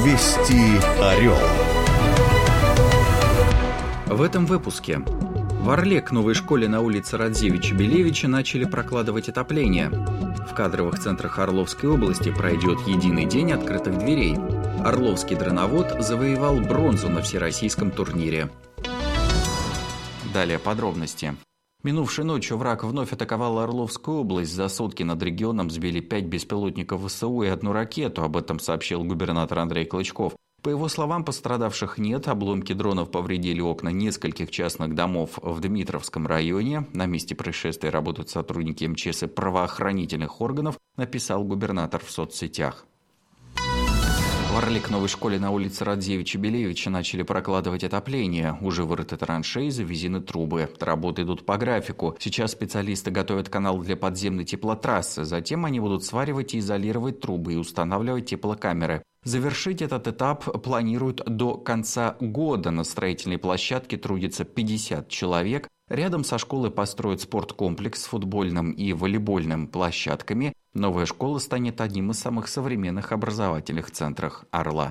Вести Орел. В этом выпуске. В Орле к новой школе на улице Радзевича-Белевича начали прокладывать отопление. В кадровых центрах Орловской области пройдет единый день открытых дверей. Орловский дроновод завоевал бронзу на всероссийском турнире. Далее подробности. Минувшей ночью враг вновь атаковал Орловскую область. За сутки над регионом сбили 5 беспилотников ВСУ и 1 ракету. Об этом сообщил губернатор Андрей Клычков. По его словам, пострадавших нет. Обломки дронов повредили окна нескольких частных домов в Дмитровском районе. На месте происшествия работают сотрудники МЧС и правоохранительных органов, написал губернатор в соцсетях. В Орле к новой школе на улице Радзевича-Белевича начали прокладывать отопление. Уже вырыты траншеи, завезены трубы. Работы идут по графику. Сейчас специалисты готовят канал для подземной теплотрассы. Затем они будут сваривать и изолировать трубы и устанавливать теплокамеры. Завершить этот этап планируют до конца года. На строительной площадке трудится 50 человек. Рядом со школой построят спорткомплекс с футбольным и волейбольным площадками. Новая школа станет одним из самых современных образовательных центров Орла.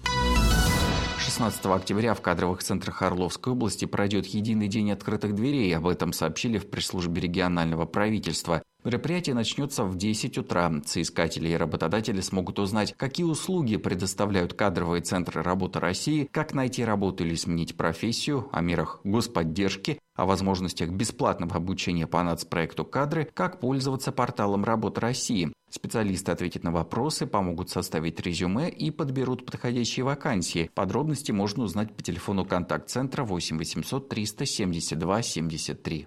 16 октября в кадровых центрах Орловской области пройдет единый день открытых дверей. Об этом сообщили в пресс-службе регионального правительства. Мероприятие начнется в 10 утра. Соискатели и работодатели смогут узнать, какие услуги предоставляют кадровые центры работы России, как найти работу или сменить профессию, о мерах господдержки, о возможностях бесплатного обучения по нацпроекту «Кадры», как пользоваться порталом работы России. Специалисты ответят на вопросы, помогут составить резюме и подберут подходящие вакансии. Подробности можно узнать по телефону контакт-центра 8 800 372 73.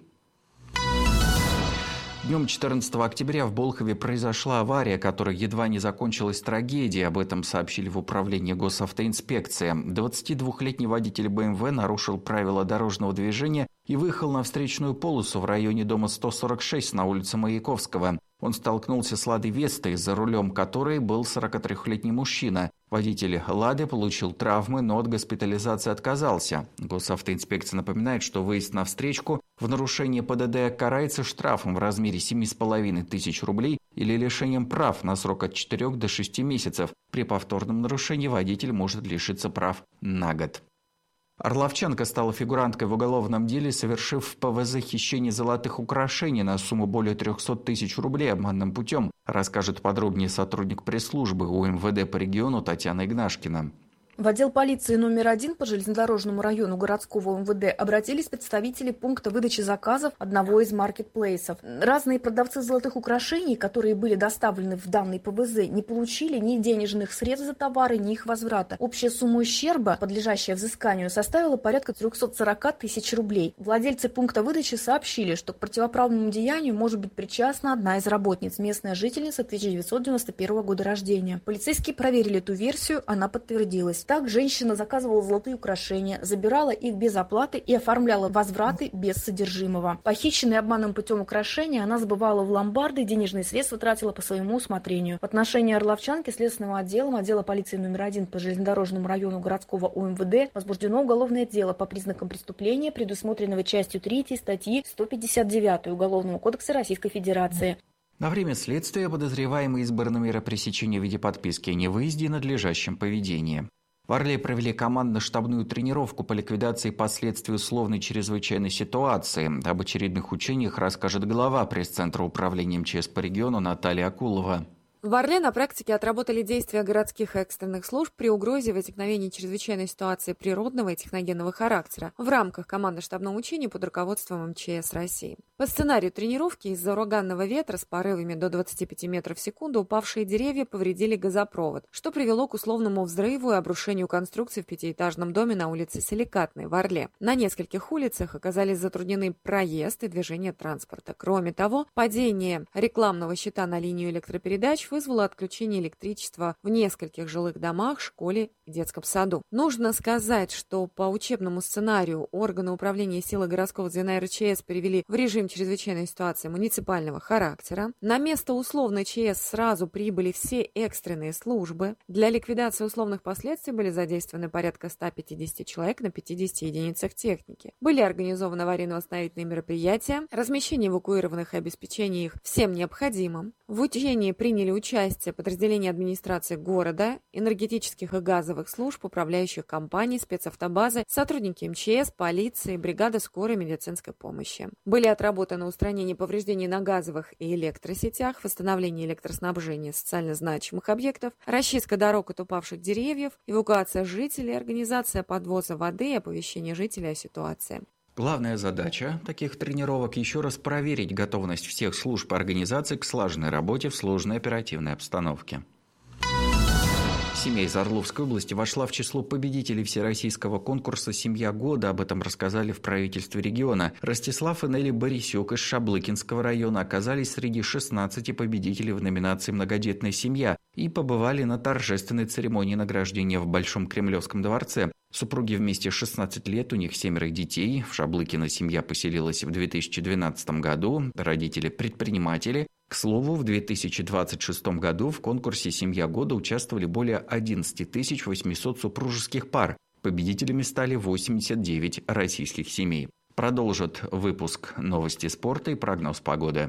Днем 14 октября в Болхове произошла авария, которая едва не закончилась трагедией. Об этом сообщили в управлении госавтоинспекции. 22-летний водитель БМВ нарушил правила дорожного движения и выехал на встречную полосу в районе дома 146 на улице Маяковского. Он столкнулся с «Ладой Вестой», за рулем которой был 43-летний мужчина. Водитель «Лады» получил травмы, но от госпитализации отказался. Госавтоинспекция напоминает, что выезд на встречку в нарушение ПДД карается штрафом в размере 7,5 тысяч рублей или лишением прав на срок от 4 до 6 месяцев. При повторном нарушении водитель может лишиться прав на год. Орловчанка стала фигуранткой в уголовном деле, совершив в ПВЗ хищение золотых украшений на сумму более 300 тысяч рублей обманным путем, расскажет подробнее сотрудник пресс-службы УМВД по региону Татьяна Игнашкина. В отдел полиции номер 1 по железнодорожному району городского МВД обратились представители пункта выдачи заказов одного из маркетплейсов. Разные продавцы золотых украшений, которые были доставлены в данный ПВЗ, не получили ни денежных средств за товары, ни их возврата. Общая сумма ущерба, подлежащая взысканию, составила порядка 340 тысяч рублей. Владельцы пункта выдачи сообщили, что к противоправному деянию может быть причастна одна из работниц, местная жительница 1991 года рождения. Полицейские проверили эту версию, она подтвердилась. Так, женщина заказывала золотые украшения, забирала их без оплаты и оформляла возвраты без содержимого. Похищенные обманным путем украшения она сбывала в ломбарды, денежные средства тратила по своему усмотрению. В отношении орловчанки следственным отделом отдела полиции номер 1 по железнодорожному району городского УМВД возбуждено уголовное дело по признакам преступления, предусмотренного частью 3 статьи 159 Уголовного кодекса Российской Федерации. На время следствия подозреваемый избраны меры пресечения в виде подписки о невыезде и надлежащем поведении. В Орле провели командно-штабную тренировку по ликвидации последствий условной чрезвычайной ситуации. Об очередных учениях расскажет глава пресс-центра управления МЧС по региону Наталья Акулова. В Орле на практике отработали действия городских экстренных служб при угрозе возникновения чрезвычайной ситуации природного и техногенного характера в рамках командно-штабного учения под руководством МЧС России. По сценарию тренировки из-за ураганного ветра с порывами до 25 метров в секунду упавшие деревья повредили газопровод, что привело к условному взрыву и обрушению конструкции в 5-этажном доме на улице Силикатной в Орле. На нескольких улицах оказались затруднены проезд и движение транспорта. Кроме того, падение рекламного щита на линию электропередач вызвало отключение электричества в нескольких жилых домах, школе и детском саду. Нужно сказать, что по учебному сценарию органы управления силы городского звена РЧС перевели в режим чрезвычайной ситуации муниципального характера. На место условной ЧС сразу прибыли все экстренные службы. Для ликвидации условных последствий были задействованы порядка 150 человек на 50 единицах техники. Были организованы аварийно-восстановительные мероприятия, размещение эвакуированных и обеспечение их всем необходимым. В учении приняли участие подразделения администрации города, энергетических и газовых служб, управляющих компаний, спецавтобазы, сотрудники МЧС, полиции, бригада скорой медицинской помощи. Были отработаны устранение повреждений на газовых и электросетях, восстановление электроснабжения социально значимых объектов, расчистка дорог от упавших деревьев, эвакуация жителей, организация подвоза воды и оповещение жителей о ситуации. Главная задача таких тренировок – еще раз проверить готовность всех служб и организаций к слаженной работе в сложной оперативной обстановке. Семья из Орловской области вошла в число победителей всероссийского конкурса «Семья года». Об этом рассказали в правительстве региона. Ростислав и Нелли Борисюк из Шаблыкинского района оказались среди 16 победителей в номинации «Многодетная семья» и побывали на торжественной церемонии награждения в Большом Кремлевском дворце. Супруги вместе 16 лет, у них 7 детей. В Шаблыкино семья поселилась в 2012 году. Родители – предприниматели. К слову, в 2026 году в конкурсе «Семья года» участвовали более 11 800 супружеских пар. Победителями стали 89 российских семей. Продолжит выпуск новости спорта и прогноз погоды.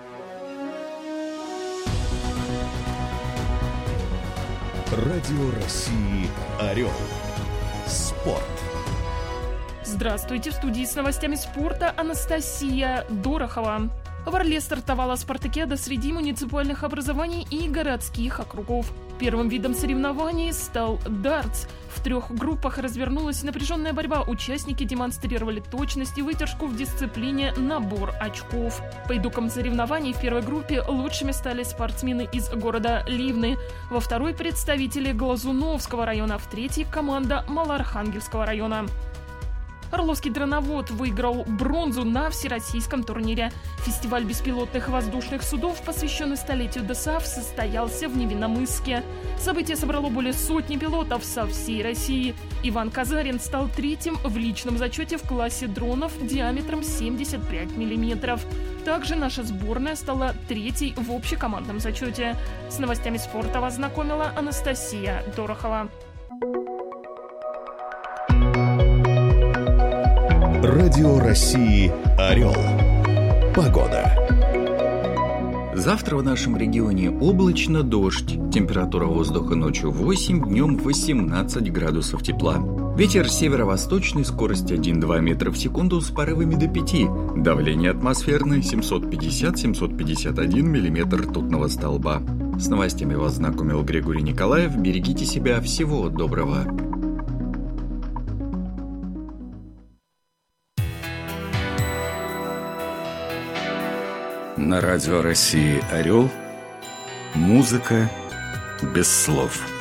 Радио России «Орел». Спорт. Здравствуйте, в студии с новостями спорта Анастасия Дорохова. В Орле стартовала спартакиада среди муниципальных образований и городских округов. Первым видом соревнований стал дартс. В 3 группах развернулась напряженная борьба. Участники демонстрировали точность и выдержку в дисциплине «Набор очков». По итогам соревнований в первой группе лучшими стали спортсмены из города Ливны, во второй – представители Глазуновского района, в третьей – команда Малоархангельского района. Орловский дроновод выиграл бронзу на всероссийском турнире. Фестиваль беспилотных воздушных судов, посвященный столетию ДСАФ, состоялся в Невинномысске. Событие собрало более сотни пилотов со всей России. Иван Казарин стал 3-м в личном зачете в классе дронов диаметром 75 мм. Также наша сборная стала 3-й в общекомандном зачете. С новостями спорта вас знакомила Анастасия Дорохова. Радио России «Орел». Погода. Завтра в нашем регионе облачно, дождь. Температура воздуха ночью 8, днем 18 градусов тепла. Ветер северо-восточный, скорость 1-2 метра в секунду с порывами до 5. Давление атмосферное 750-751 миллиметр ртутного столба. С новостями вас знакомил Григорий Николаев. Берегите себя. Всего доброго. На радио России «Орел» музыка без слов.